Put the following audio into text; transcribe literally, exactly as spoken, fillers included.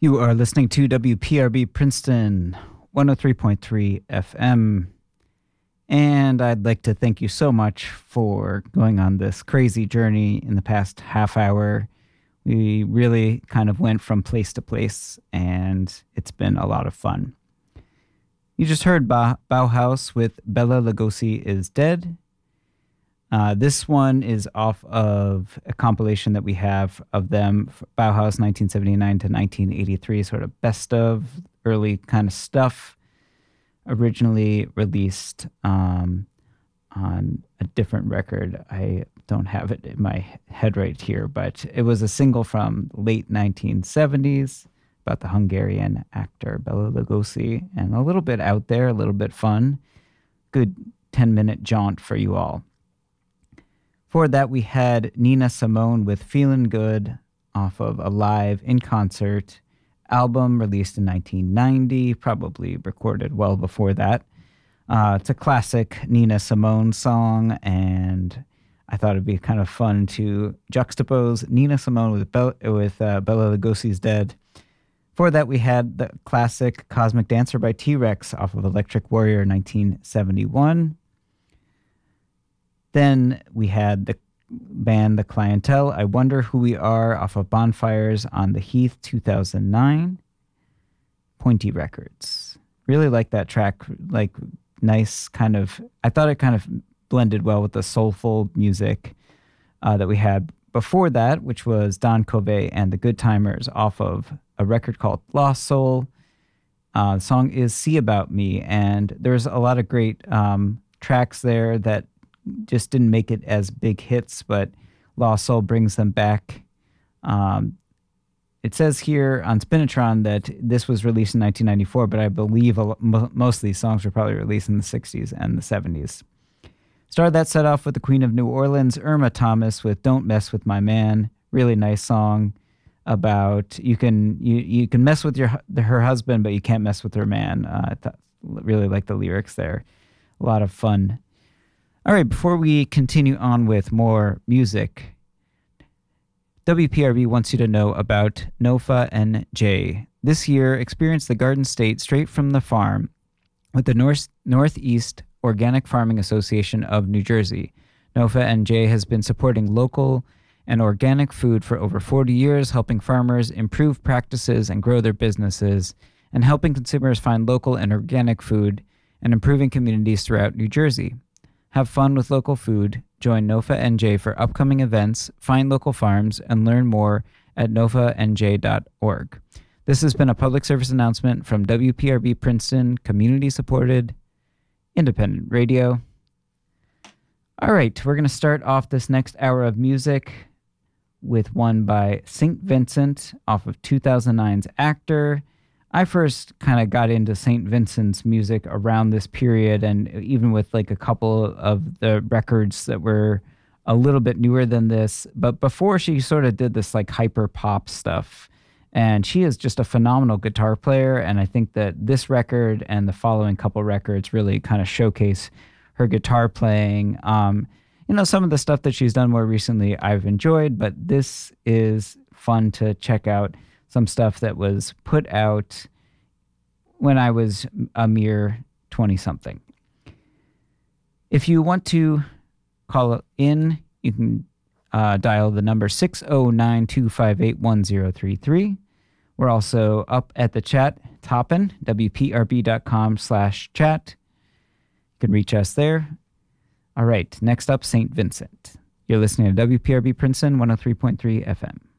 You are listening to W P R B Princeton one oh three point three F M. And I'd like to thank you so much for going on this crazy journey in the past half hour. We really kind of went from place to place, and it's been a lot of fun. You just heard ba- Bauhaus with Bela Lugosi is Dead. Uh, this one is off of a compilation that we have of them, Bauhaus nineteen seventy-nine to nineteen eighty-three, sort of best of early kind of stuff, originally released um, on a different record. I don't have it in my head right here, but it was a single from late nineteen seventies about the Hungarian actor Bela Lugosi, and a little bit out there, a little bit fun. Good ten-minute jaunt for you all. For that, we had Nina Simone with Feelin' Good off of a live in-concert album released in nineteen ninety, probably recorded well before that. Uh, it's a classic Nina Simone song, and I thought it'd be kind of fun to juxtapose Nina Simone with, Be- with uh, Bela Lugosi's Dead. For that, we had the classic Cosmic Dancer by T-Rex off of Electric Warrior nineteen seventy-one. Then we had the band The Clientele, I Wonder Who We Are off of Bonfires on the Heath two thousand nine. Pointy Records. Really like that track, like nice kind of, I thought it kind of blended well with the soulful music uh, that we had before that, which was Don Covey and the Good Timers off of a record called Lost Soul. Uh, the song is See About Me, and there's a lot of great um, tracks there that just didn't make it as big hits, but Lost Soul brings them back. Um, it says here on Spinitron that this was released in nineteen ninety-four, but I believe a, mo- most of these songs were probably released in the sixties and the seventies. Started that set off with the Queen of New Orleans, Irma Thomas, with Don't Mess With My Man. Really nice song about you can you, you can mess with your her husband, but you can't mess with her man. Uh, I thought, really like the lyrics there. A lot of fun. All right, before we continue on with more music, W P R B wants you to know about Nofa N J. This year, experience the Garden State straight from the farm with the North Northeast Organic Farming Association of New Jersey. Nofa N J has been supporting local and organic food for over forty years, helping farmers improve practices and grow their businesses, and helping consumers find local and organic food and improving communities throughout New Jersey. Have fun with local food. Join Nofa N J for upcoming events, find local farms, and learn more at nofa n j dot org. This has been a public service announcement from W P R B Princeton, community-supported, independent radio. All right, we're going to start off this next hour of music with one by Saint Vincent off of two thousand nine's Actor. I first kind of got into Saint Vincent's music around this period, and even with like a couple of the records that were a little bit newer than this. But before, she sort of did this like hyper pop stuff, and she is just a phenomenal guitar player. And I think that this record and the following couple records really kind of showcase her guitar playing. Um, you know, some of the stuff that she's done more recently I've enjoyed, but this is fun to check out. Some stuff that was put out when I was a mere twenty-something. If you want to call in, you can uh, dial the number six oh nine, two five eight, one oh three three. We're also up at the chat, Toppin, W P R B dot com slash chat. You can reach us there. All right, next up, Saint Vincent. You're listening to W P R B Princeton, one oh three point three F M.